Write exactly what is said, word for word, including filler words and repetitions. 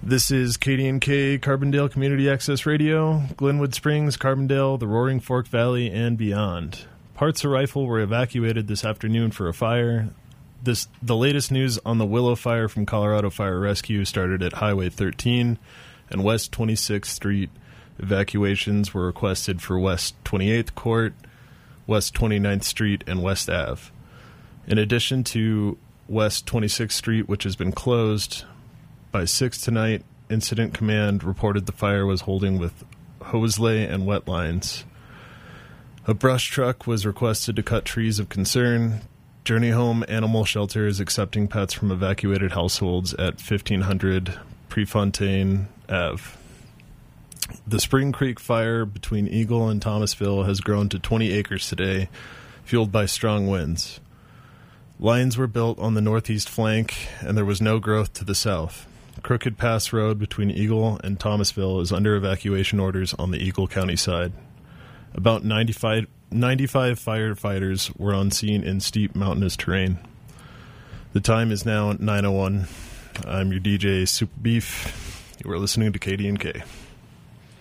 This is K D N K Carbondale Community Access Radio, Glenwood Springs, Carbondale, the Roaring Fork Valley, and beyond. Parts of Rifle were evacuated this afternoon for a fire. This the latest news on the Willow Fire from Colorado Fire Rescue started at Highway thirteen and West twenty-sixth Street. Evacuations were requested for West twenty-eighth Court, West twenty-ninth Street, and West Ave. In addition to West twenty-sixth Street, which has been closed, by six tonight, Incident Command reported the fire was holding with hose lay and wet lines. A brush truck was requested to cut trees of concern. Journey Home Animal Shelter is accepting pets from evacuated households at fifteen hundred Prefontaine Avenue. The Spring Creek fire between Eagle and Thomasville has grown to twenty acres today, fueled by strong winds. Lines were built on the northeast flank, and there was no growth to the south. Crooked Pass Road between Eagle and Thomasville is under evacuation orders on the Eagle County side. About ninety-five, ninety-five firefighters were on scene in steep mountainous terrain. The time is now nine oh one. I'm your D J Super Beef. You are listening to K D N K.